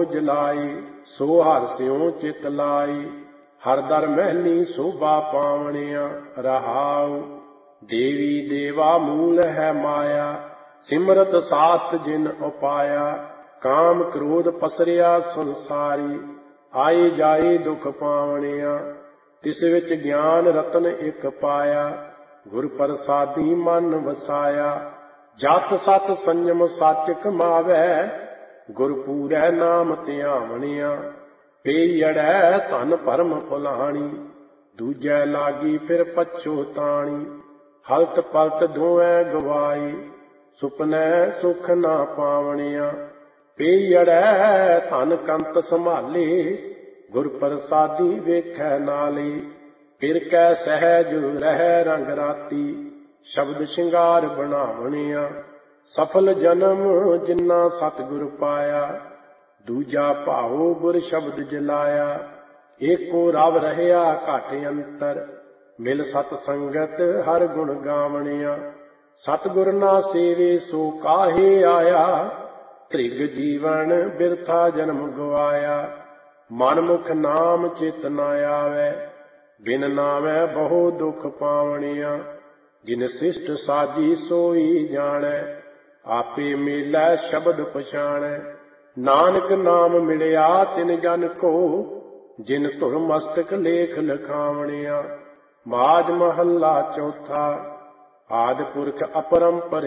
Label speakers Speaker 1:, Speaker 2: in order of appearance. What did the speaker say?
Speaker 1: ਜਲਾਈ, ਸੋ ਹਰਿ ਸਿਉ ਚਿਤ ਲਾਈ। ਹਰਿ ਦਰ ਮਹਿਲੀ ਸੋਭਾ ਪਾਵਣਿਆ, ਰਹਾਉ। ਦੇਵੀ ਦੇਵਾ ਮੂਲ ਹੈ ਮਾਇਆ, ਸਿਮਰਤ ਸਾਸਤ ਜਿਨ ਉਪਾਇਆ। ਕਾਮ ਕ੍ਰੋਧ ਪਸਰਿਆ ਸੰਸਾਰੀ, ਆਏ ਜਾਏ ਦੁਖ ਪਾਵਣਿਆ। ਤਿਸ ਵਿੱਚ ਗਿਆਨ ਰਤਨ ਇੱਕ ਪਾਇਆ, ਗੁਰ ਪ੍ਰਸਾਦੀ ਮਨ ਵਸਾਇਆ। ਜਤ ਸਤ ਸੰਜਮ ਸੱਚ ਕਮਾਵੈ, ਗੁਰ ਪੂਰੈ ਨਾਮ ਧਿਆਵਣਿਆ। ਪੇਈੜੈ ਧਨ ਭਰਮ ਭੁਲਾਣੀ, ਦੂਜੈ ਲਾਗੀ ਫਿਰ ਪਛੋਤਾਣੀ। ਹਲਤ ਪਲਤ ਦੋਵੇਂ ਗਵਾਈ, ਸੁਪਨੈ ਸੁਖ ਨਾ ਪਾਵਣਿਆ। ਪੇਈੜੈ ਧਨ ਕੰਤ ਸੰਭਾਲੇ, ਗੁਰ ਪ੍ਰਸਾਦੀ ਵੇਖੈ ਨਾਲੇ। ਫਿਰ ਕੈ ਸਹਿਜ ਰਹਿ ਰੰਗ ਰਾਤੀ, ਸ਼ਬਦ ਸ਼ਿੰਗਾਰ ਬਣਾਵਣਿਆ। ਸਫਲ ਜਨਮ ਜਿਨਾ ਸਤਿਗੁਰ ਪਾਇਆ, ਦੂਜਾ ਭਾਉ ਗੁਰ ਸ਼ਬਦ ਜਲਾਇਆ। ਏਕੋ ਰਵ ਰਹਿਆ ਘਟ ਅੰਤਰ, ਮਿਲ ਸਤ ਸੰਗਤ ਹਰ ਗੁਣ ਗਾਵਣਿਆ। ਸਤਿਗੁਰ ਨਾ ਸੇਵੇ ਸੋ ਕਾਹੇ ਆਇਆ, ਤ੍ਰਿਗ ਜੀਵਨ ਬਿਰਥਾ ਜਨਮ ਗਵਾਇਆ। ਮਨ ਮੁਖ ਨਾਮ ਚਿਤ ਨ ਆਵੈ, ਬਿਨ ਨਾਮੈ ਬਹੁ ਦੁਖ ਪਾਵਣਿਆ। ਜਿਨ ਸਿਸ਼ਟ ਸਾਜੀ ਸੋਈ ਜਾਣੈ, ਆਪੇ ਮੇਲੈ ਸ਼ਬਦ ਪਛਾਣੈ। ਨਾਨਕ ਨਾਮ ਮਿਲਿਆ ਤਿਨ ਜਨ ਕੋ, ਜਿਨ ਧੁਰ ਮਸਤਕ ਲੇਖ ਲਿਖਾਵਣਿਆ। ਮਾਝ ਮਹੱਲਾ ਚੌਥਾ। ਆਦਿ ਪੁਰਖ ਅਪਰੰਪਰ